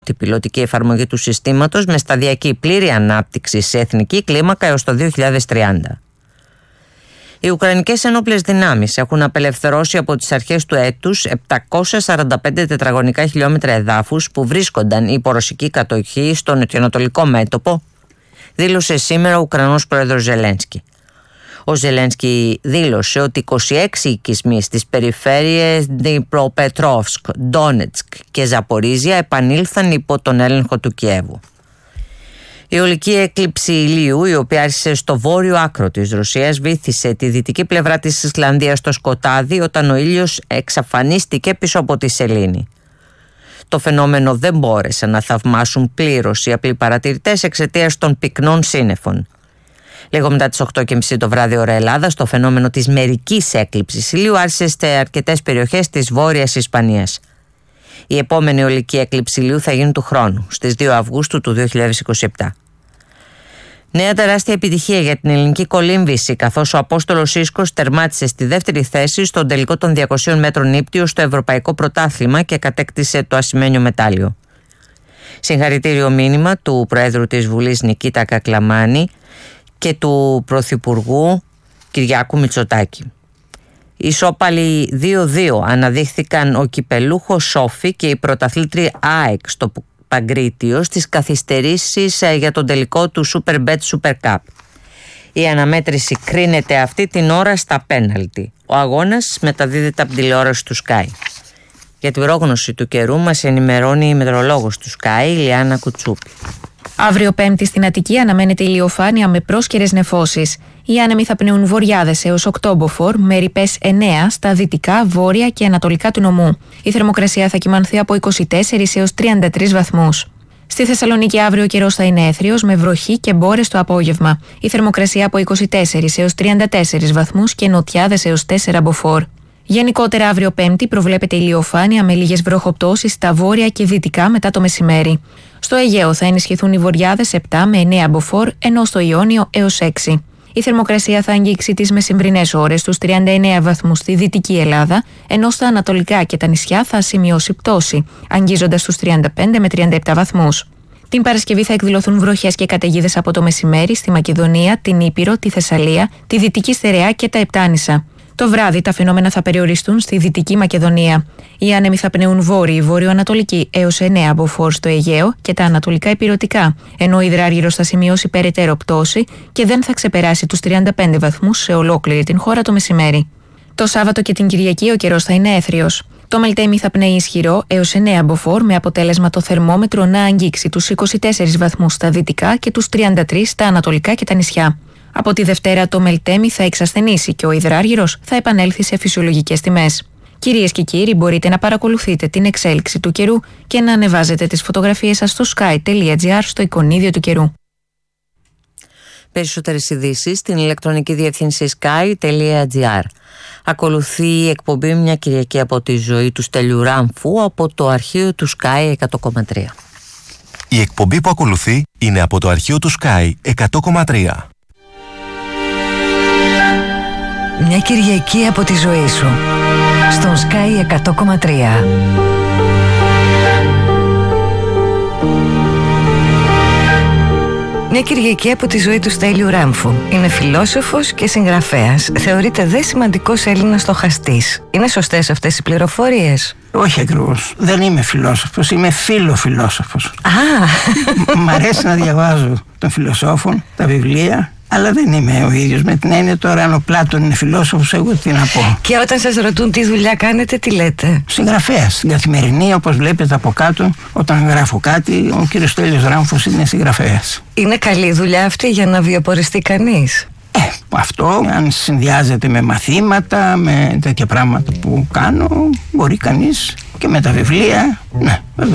Την πιλωτική εφαρμογή του συστήματος με σταδιακή πλήρη ανάπτυξη σε εθνική κλίμακα έως το 2030. Οι Ουκρανικές ενόπλες δυνάμεις έχουν απελευθερώσει από τις αρχές του έτους 745 τετραγωνικά χιλιόμετρα εδάφους που βρίσκονταν υπό ρωσική κατοχή στο νοτιοανατολικό μέτωπο, δήλωσε σήμερα ο Ουκρανός πρόεδρος Ζελένσκι. Ο Ζελένσκι δήλωσε ότι 26 οικισμοί στις περιφέρειες Ντνιπροπετρόβσκ, Ντόνετσκ και Ζαπορίζια επανήλθαν υπό τον έλεγχο του Κιέβου. Η ολική έκλειψη ηλίου, η οποία άρχισε στο βόρειο άκρο της Ρωσίας, βύθισε τη δυτική πλευρά της Ισλανδίας στο σκοτάδι όταν ο ήλιος εξαφανίστηκε πίσω από τη σελήνη. Το φαινόμενο δεν μπόρεσε να θαυμάσουν πλήρως οι απλοί παρατηρητές εξαιτίας των πυκνών σύννεφων. Λίγο μετά τις 8:30 το βράδυ ώρα Ελλάδας, το φαινόμενο της μερικής έκλειψης ηλίου άρχισε σε αρκετές περιοχές της Βόρειας Ισπανίας. Η επόμενη ολική έκλειψη ηλίου θα γίνει του χρόνου, στις 2 Αυγούστου του 2027. Νέα τεράστια επιτυχία για την ελληνική κολύμβηση, καθώς ο Απόστολος Ίσκος τερμάτισε στη δεύτερη θέση στον τελικό των 200 μέτρων ύπτιο στο Ευρωπαϊκό Πρωτάθλημα και κατέκτησε το ασημένιο μετάλλιο. Συγχαρητήριο μήνυμα του Προέδρου της Βουλής Νικήτα Κακλαμάνη και του Πρωθυπουργού Κυριάκου Μητσοτάκη. Οι ισόπαλοι 2-2 αναδείχθηκαν ο κυπελούχος Σόφι και η πρωταθλήτρια ΑΕΚ στο Παγκρίτιο στις καθυστερήσεις για τον τελικό του Superbet Super Cup. Η αναμέτρηση κρίνεται αυτή την ώρα στα πέναλτι. Ο αγώνας μεταδίδεται από τηλεόραση του Sky. Για την πρόγνωση του καιρού μας ενημερώνει η μετεωρολόγος του Sky, η Λιάννα Κουτσούπη. Αύριο Πέμπτη στην Αττική αναμένεται ηλιοφάνεια με πρόσκαιρες νεφώσεις. Οι άνεμοι θα πνέουν βορειάδες έως 8 μποφόρ, με ρηπές 9 στα δυτικά, βόρεια και ανατολικά του νομού. Η θερμοκρασία θα κυμανθεί από 24 έως 33 βαθμούς. Στη Θεσσαλονίκη αύριο ο καιρός θα είναι έθριος με βροχή και μπόρες το απόγευμα. Η θερμοκρασία από 24 έως 34 βαθμούς και νοτιάδες έως 4 μποφόρ. Γενικότερα αύριο Πέμπτη προβλέπεται ηλιοφάνεια με λίγες βροχοπτώσεις στα βόρεια και δυτικά μετά το μεσημέρι. Στο Αιγαίο θα ενισχυθούν οι βορειάδες 7 με 9 μποφόρ, ενώ στο Ιόνιο έως 6. Η θερμοκρασία θα αγγίξει τις μεσημβρινές ώρες στους 39 βαθμούς στη Δυτική Ελλάδα, ενώ στα ανατολικά και τα νησιά θα σημειώσει πτώση, αγγίζοντας τους 35 με 37 βαθμούς. Την Παρασκευή θα εκδηλωθούν βροχές και καταιγίδες από το μεσημέρι στη Μακεδονία, την Ήπειρο, τη Θεσσαλία, τη Δυτική Στερεά και τα Επτάνησα. Το βράδυ τα φαινόμενα θα περιοριστούν στη Δυτική Μακεδονία. Οι άνεμοι θα πνέουν βόρειοι, βορειοανατολικοί έως 9 μποφόρ στο Αιγαίο και τα ανατολικά ηπειρωτικά, ενώ ο υδράργυρος θα σημειώσει περαιτέρω πτώση και δεν θα ξεπεράσει τους 35 βαθμούς σε ολόκληρη την χώρα το μεσημέρι. Το Σάββατο και την Κυριακή ο καιρός θα είναι έθριος. Το Μελτέμι θα πνέει ισχυρό έως 9 μποφόρ, με αποτέλεσμα το θερμόμετρο να αγγίξει τους 24 βαθμούς στα δυτικά και τους 33 στα ανατολικά και τα νησιά. Από τη Δευτέρα το Μελτέμι θα εξασθενήσει και ο υδράργυρος θα επανέλθει σε φυσιολογικές τιμές. Κυρίες και κύριοι, μπορείτε να παρακολουθείτε την εξέλιξη του καιρού και να ανεβάζετε τις φωτογραφίες σας στο sky.gr στο εικονίδιο του καιρού. Περισσότερες ειδήσεις στην ηλεκτρονική διεύθυνση sky.gr. Ακολουθεί η εκπομπή «Μια Κυριακή από τη ζωή» του Στέλιου Ράμφου από το αρχείο του Sky 100,3. Η εκπομπή που ακολουθεί είναι από το αρχείο του Sky 100,3. Μια Κυριακή από τη ζωή σου στον Sky 100,3. Μια Κυριακή από τη ζωή του Στέλιου Ράμφου. Είναι φιλόσοφος και συγγραφέας. Θεωρείται δε σημαντικός Έλληνας στοχαστής. Είναι σωστές αυτές οι πληροφορίες? Όχι ακριβώς. Δεν είμαι φιλόσοφος, είμαι φιλοφιλόσοφος. Μ' αρέσει να διαβάζω των φιλοσόφων, τα βιβλία, αλλά δεν είμαι ο ίδιος με την έννοια τώρα αν ο Πλάτων είναι φιλόσοφος, εγώ τι να πω. Και όταν σας ρωτούν τι δουλειά κάνετε, τι λέτε? Συγγραφέας. Στην καθημερινή, όπως βλέπετε από κάτω, όταν γράφω κάτι, ο κύριος Στέλιος Ράμφος είναι συγγραφέας. Είναι καλή δουλειά αυτή για να βιοποριστεί κανείς? Αυτό, αν συνδυάζεται με μαθήματα, με τέτοια πράγματα που κάνω, μπορεί κανείς και με τα βιβλία, ναι, βέβαια.